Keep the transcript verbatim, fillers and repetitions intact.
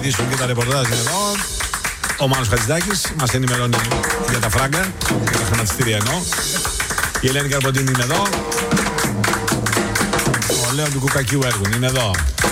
ειδήσεων και τα ρεπορτάζ είναι εδώ. Ο Μάνος Χατζηδάκης μας ενημερώνει για τα φράγκα, για τα χρηματιστήρια ενώ. Η Ελένη Καρποντίνη είναι εδώ. Ο Λέων του Κουκακίου έργου είναι εδώ.